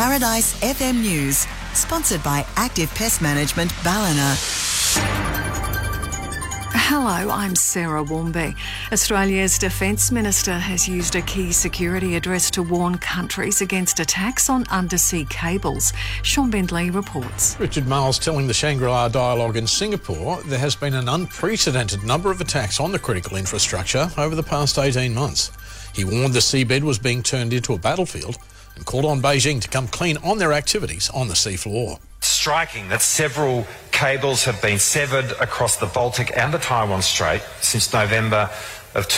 Paradise FM News, sponsored by Active Pest Management Ballina. Hello, I'm Sarah Warmby. Australia's Defence Minister has used a key security address to warn countries against attacks on undersea cables. Sean Bendley reports. Richard Marles telling the Shangri-La Dialogue in Singapore there has been an unprecedented number of attacks on the critical infrastructure over the past 18 months. He warned the seabed was being turned into a battlefield and called on Beijing to come clean on their activities on the seafloor. Striking that several cables have been severed across the Baltic and the Taiwan Strait since November of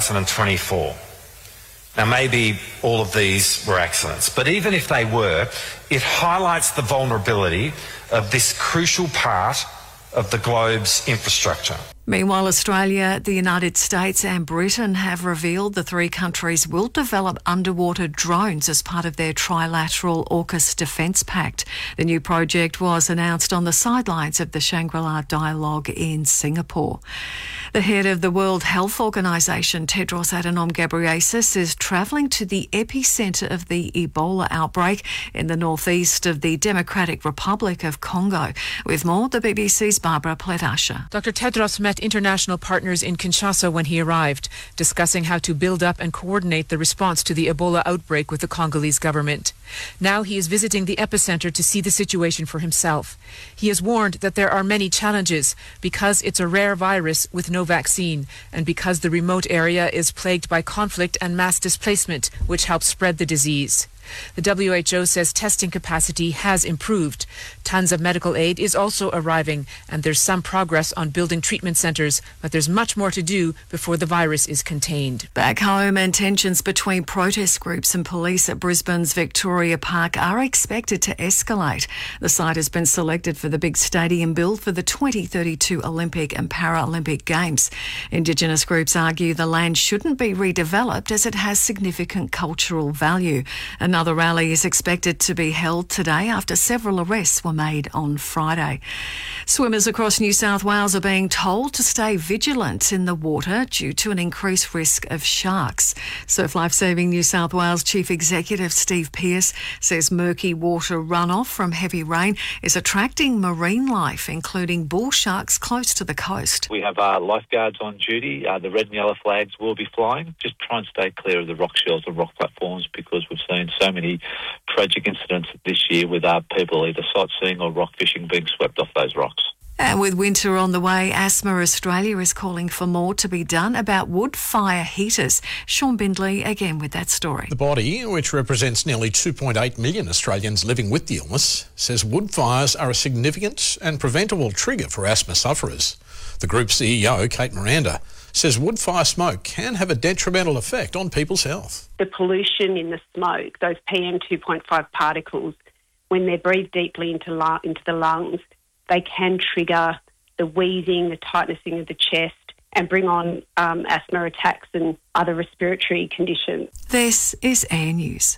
2024. Now, maybe all of these were accidents, but even if they were, it highlights the vulnerability of this crucial part of the globe's infrastructure. Meanwhile, Australia, the United States and Britain have revealed the three countries will develop underwater drones as part of their trilateral AUKUS Defence Pact. The new project was announced on the sidelines of the Shangri-La Dialogue in Singapore. The head of the World Health Organization, Tedros Adhanom Ghebreyesus, is travelling to the epicentre of the Ebola outbreak in the northeast of the Democratic Republic of Congo. With more, the BBC's Barbara Pletasha. Dr. Tedros met international partners in Kinshasa when he arrived, discussing how to build up and coordinate the response to the Ebola outbreak with the Congolese government. Now he is visiting the epicenter to see the situation for himself. He has warned that there are many challenges because it's a rare virus with no vaccine and because the remote area is plagued by conflict and mass displacement, which helps spread the disease. The WHO says testing capacity has improved. Tons of medical aid is also arriving, and there's some progress on building treatment centres, but there's much more to do before the virus is contained. Back home, and tensions between protest groups and police at Brisbane's Victoria Park are expected to escalate. The site has been selected for the big stadium build for the 2032 Olympic and Paralympic Games. Indigenous groups argue the land shouldn't be redeveloped as it has significant cultural value. Another rally is expected to be held today after several arrests were made on Friday. Swimmers across New South Wales are being told to stay vigilant in the water due to an increased risk of sharks. Surf Life Saving New South Wales Chief Executive Steve Pearce says murky water runoff from heavy rain is attracting marine life, including bull sharks close to the coast. We have lifeguards on duty. The red and yellow flags will be flying. Just try and stay clear of the rock shells and rock platforms because we've seen so many tragic incidents this year with people either sightseeing or rock fishing being swept off those rocks. And with winter on the way, Asthma Australia is calling for more to be done about wood fire heaters. Sean Bindley again with that story. The body, which represents nearly 2.8 million Australians living with the illness, says wood fires are a significant and preventable trigger for asthma sufferers. The group's CEO, Kate Miranda, says wood fire smoke can have a detrimental effect on people's health. The pollution in the smoke, those PM2.5 particles, when they're breathed deeply into the lungs, they can trigger the wheezing, the tightening of the chest, and bring on asthma attacks and other respiratory conditions. This is Air News.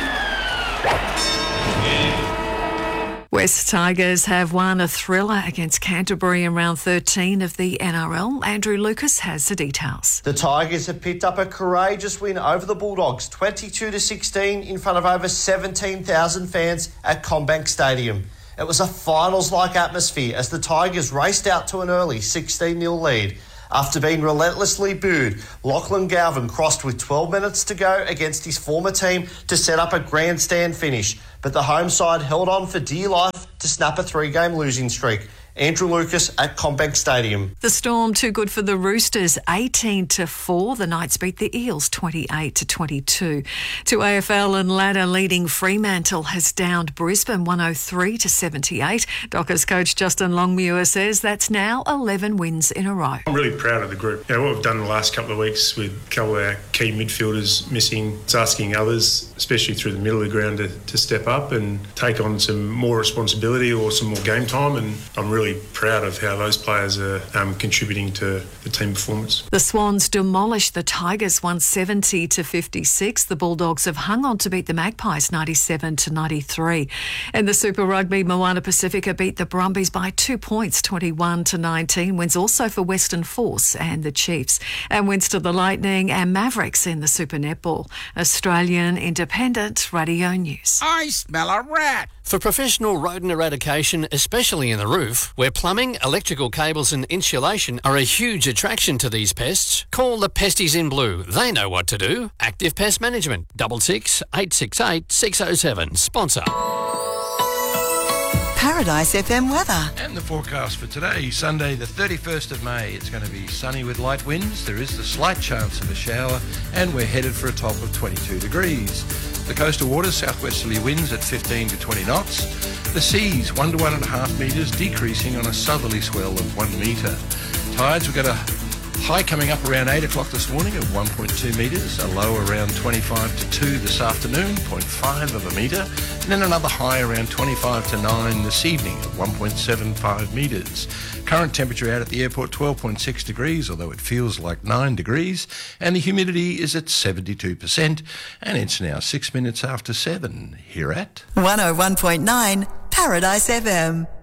West Tigers have won a thriller against Canterbury in round 13 of the NRL. Andrew Lucas has the details. The Tigers have picked up a courageous win over the Bulldogs, 22-16 in front of over 17,000 fans at CommBank Stadium. It was a finals-like atmosphere as the Tigers raced out to an early 16-0 lead. After being relentlessly booed, Lachlan Galvin crossed with 12 minutes to go against his former team to set up a grandstand finish, but the home side held on for dear life to snap a 3-game losing streak. Andrew Lucas at CommBank Stadium. The Storm too good for the Roosters, 18-4. The Knights beat the Eels 28-22. To AFL and ladder leading Fremantle has downed Brisbane 103-78. Dockers coach Justin Longmuir says that's now 11 wins in a row. I'm really proud of the group. What we've done in the last couple of weeks with a couple of our key midfielders missing, it's asking others, especially through the middle of the ground, to step up and take on some more responsibility or some more game time, and I'm really proud of how those players are contributing to the team performance. The Swans demolished the Tigers 170-56. The Bulldogs have hung on to beat the Magpies 97-93. In the Super Rugby, Moana Pacifica beat the Brumbies by 2 points, 21-19. Wins also for Western Force and the Chiefs. And wins to the Lightning and Mavericks in the Super Netball. Australian independent Independent Radio News. I smell a rat. For professional rodent eradication, especially in the roof, where plumbing, electrical cables and insulation are a huge attraction to these pests, call the Pesties in Blue. They know what to do. Active Pest Management, 66 868 607. Sponsor. Paradise FM weather. And the forecast for today, Sunday the 31st of May. It's going to be sunny with light winds. There is the slight chance of a shower and we're headed for a top of 22 degrees. The coastal waters, southwesterly winds at 15 to 20 knots. The seas, 1 to 1.5 metres, decreasing on a southerly swell of 1 metre. Tides, we've got a high coming up around 8 o'clock this morning of 1.2 metres, a low around 25 to 2 this afternoon, 0.5 of a metre, and then another high around 25 to 9 this evening at 1.75 metres. Current temperature out at the airport 12.6 degrees, although it feels like 9 degrees, and the humidity is at 72%, and it's now 6 minutes after 7 here at 101.9 Paradise FM.